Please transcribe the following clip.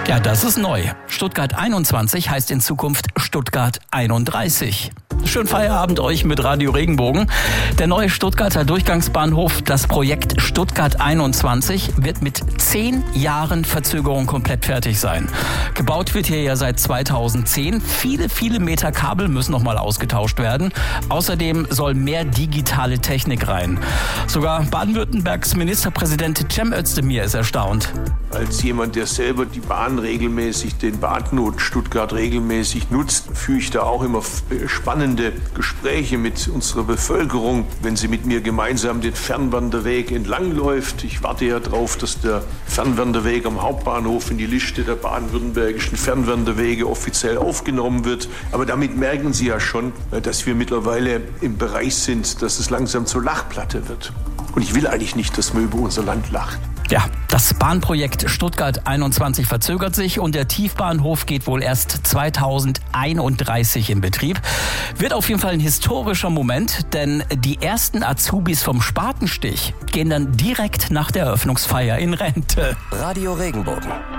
Ja, das ist neu. Stuttgart 21 heißt in Zukunft Stuttgart 31. Schönen Feierabend euch mit Radio Regenbogen. Der neue Stuttgarter Durchgangsbahnhof, das Projekt Stuttgart 21, wird mit 10 Jahren Verzögerung komplett fertig sein. Gebaut wird hier ja seit 2010. Viele Meter Kabel müssen nochmal ausgetauscht werden. Außerdem soll mehr digitale Technik rein. Sogar Baden-Württembergs Ministerpräsident Cem Özdemir ist erstaunt. Als jemand, der selber die Bahn regelmäßig, den Bahnknoten Stuttgart regelmäßig nutzt, führe ich da auch immer spannende Gespräche mit unserer Bevölkerung, wenn sie mit mir gemeinsam den Fernwanderweg entlangläuft. Ich warte ja darauf, dass der Fernwanderweg am Hauptbahnhof in die Liste der baden-württembergischen Fernwanderwege offiziell aufgenommen wird. Aber damit merken Sie ja schon, dass wir mittlerweile im Bereich sind, dass es langsam zur Lachplatte wird. Und ich will eigentlich nicht, dass man über unser Land lacht. Ja, das Bahnprojekt Stuttgart 21 verzögert sich und der Tiefbahnhof geht wohl erst 2031 in Betrieb. Wird auf jeden Fall ein historischer Moment, denn die ersten Azubis vom Spatenstich gehen dann direkt nach der Eröffnungsfeier in Rente. Radio Regenbogen.